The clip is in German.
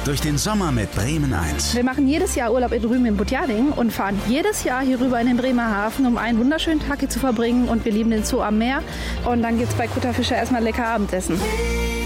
durch den Sommer mit Bremen 1. Wir machen jedes Jahr Urlaub in drüben in Butjading und fahren jedes Jahr hier rüber in den Bremerhaven, um einen wunderschönen Tag hier zu verbringen. Und wir lieben den Zoo am Meer. Und dann gibt's bei Kutterfischer erstmal lecker Abendessen.